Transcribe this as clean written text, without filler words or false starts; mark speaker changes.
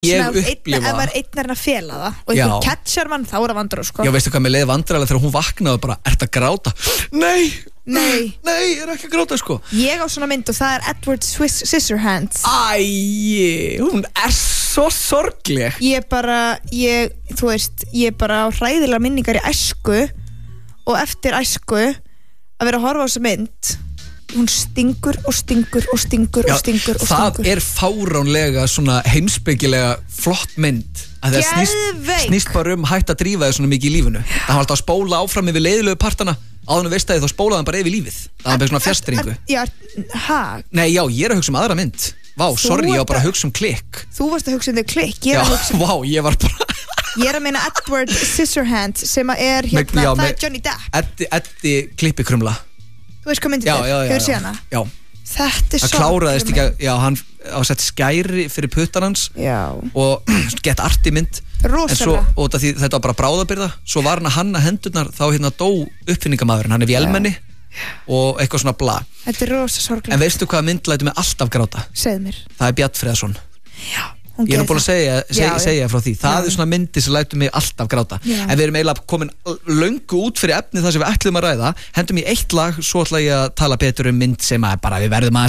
Speaker 1: Ef maður einn að fela það og einhver catchar mann, þá það vandrar sko.
Speaker 2: Já, veistu hvað mér leið vandrarlega þegar hún vaknaði bara, ert að gráta? Nei, ég er ekki að gráta sko. Ég
Speaker 1: á svona mynd og það Edward Scissorhands.
Speaker 2: Hún svo sorgleg.
Speaker 1: Ég bara á hræðilega minningar í æsku og eftir æsku að vera að horfa á þessa mynd. Hún stingur og stingur og stingur og stingur og stingur.
Speaker 2: Það fáránlega svona heimspekilega flott mynd. Snýst bara hætt að drífa þig svona mikið í lífinu. Það var alltaf að spóla áfram yfir leiðilegu partana. Áður en veist að þá spólaði hann bara yfir lífið. Það var bara svona fjastringu. Nei, ég er að hugsa aðra mynd. Vá, sorry, ég var bara að hugsa Klikk.
Speaker 1: Þú varst að hugsa Klikk.
Speaker 2: Ég var bara
Speaker 1: Ég er að meina Edward Scissorhands sem er það Johnny Depp.
Speaker 2: Eddi klippikrumla.
Speaker 1: Þú veist hvað myndið hefur séð hana?
Speaker 2: Já.
Speaker 1: Þetta
Speaker 2: svo. Það kláraðist ekki hann á að setja skæri fyrir puttan hans.
Speaker 1: Já.
Speaker 2: Og gett arti mynd.
Speaker 1: Rosalega.
Speaker 2: Og þetta var bara bráðabirða. Svo var hann að hanna hendurnar, þá dó uppfinningamæðurinn. Hann vélmenni og eitthvað svona bla.
Speaker 1: Þetta er rosa sorglega.
Speaker 2: En veistu hvaða mynd lætur mig alltaf gráta?
Speaker 1: Segð mér.
Speaker 2: Það er Bjarn Freðarsson.
Speaker 1: Já.
Speaker 2: Ég er nú búin að segja frá því. Það er svona myndi sem lætur mig alltaf gráta. En við erum eiginlega komin löngu út fyrir efni það sem við ætlum að ræða. Hendum í eitt lag, svo ætla ég að tala betur mynd sem að bara við verðum að